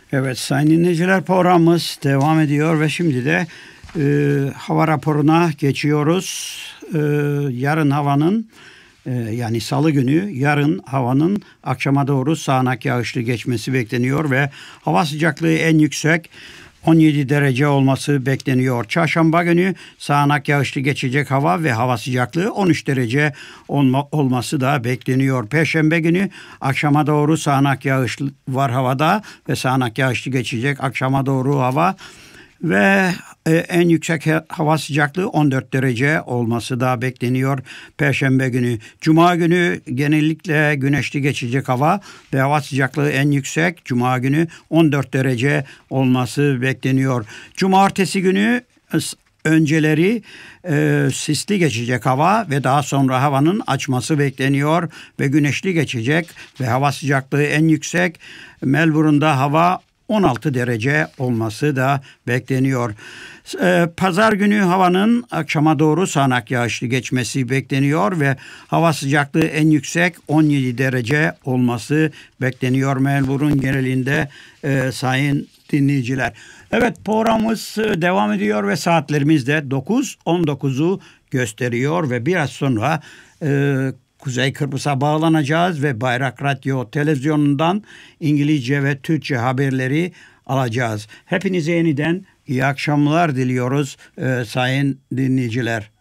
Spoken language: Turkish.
Evet sayın dinleyiciler, programımız devam ediyor ve şimdi de hava raporuna geçiyoruz. Yarın havanın yani salı günü yarın havanın akşama doğru sağanak yağışlı geçmesi bekleniyor ve hava sıcaklığı en yüksek 17 derece olması bekleniyor. Çarşamba günü sağanak yağışlı geçecek hava ve hava sıcaklığı 13 derece olması da bekleniyor. Perşembe günü akşama doğru sağanak yağış var havada ve sağanak yağışlı geçecek akşama doğru hava ve en yüksek hava sıcaklığı 14 derece olması da bekleniyor Perşembe günü. Cuma günü genellikle güneşli geçecek hava ve hava sıcaklığı en yüksek Cuma günü 14 derece olması bekleniyor. Cumartesi günü önceleri sisli geçecek hava ve daha sonra havanın açması bekleniyor ve güneşli geçecek ve hava sıcaklığı en yüksek Melbourne'da hava 16 derece olması da bekleniyor. Pazar günü havanın akşama doğru sağanak yağışlı geçmesi bekleniyor ve hava sıcaklığı en yüksek 17 derece olması bekleniyor Melbourne genelinde sayın dinleyiciler. Evet, programımız devam ediyor ve saatlerimiz de 9:19'u gösteriyor ve biraz sonra Kuzey Kıbrıs'a bağlanacağız ve Bayrak Radyo televizyonundan İngilizce ve Türkçe haberleri alacağız. Hepinize yeniden iyi akşamlar diliyoruz sayın dinleyiciler.